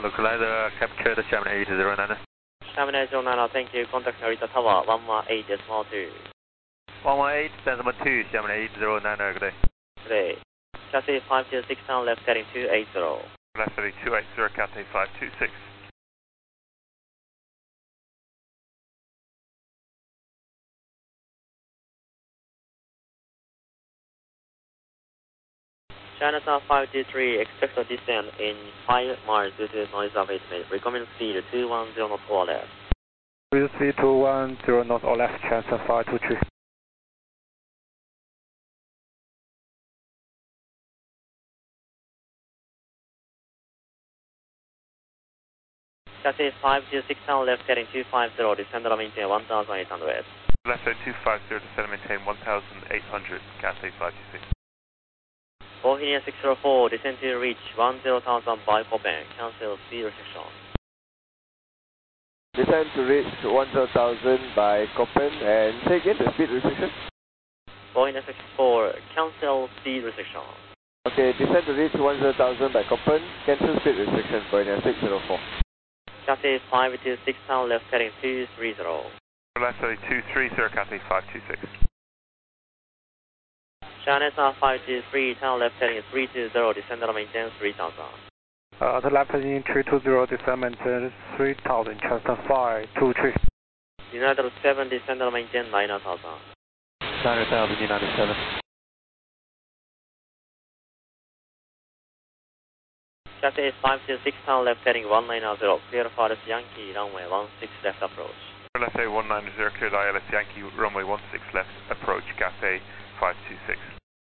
localizer captured Sherman 809. Sherman 809, thank you. Contact Narita Tower 118.2. 118, decimal 2, Sherman 809, good day. Good day. Cathay 526 down, left heading 280. Left heading 280, Cathay 526. Chinatown 523, expect a descent in 5 miles due to noise abatement. Recommend speed 210 knots or less. Will see 210 knots or less, Chinatown 523. Cathay 526 down, left heading 250, descend and maintain 1,800. Left heading 250, descend and maintain 1,800, Cathay 526. Bohemia 604, descend to reach 10,000 by Copen, cancel speed restriction. Descend to reach 10,000 by Copen and say again the speed restriction. Bohemia 604, cancel speed restriction. Okay, descend to reach 10,000 by Copen, cancel speed restriction, Bohemia 604. Cathay 526 down, left heading 230. Left heading 230, Cathay 526. Chinatown 523, town left heading 320, descend and maintain 3,000. The left heading 320, descend maintain 3,000, Chinatown 523. United 7, descend and maintain 9,000. 9,000, United 7. Cathay 526, town left heading 190, clear Forest Yankee, runway 16 left approach. Left heading 190, cleared ILS Yankee, runway 16 left approach, Cathay 526.